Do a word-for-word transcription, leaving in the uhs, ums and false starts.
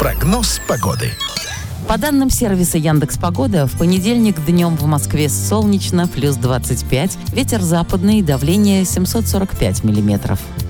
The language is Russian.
Прогноз погоды. По данным сервиса Яндекс.Погода, в понедельник днем в Москве солнечно, плюс двадцать пять, ветер западный, давление семьсот сорок пять миллиметров.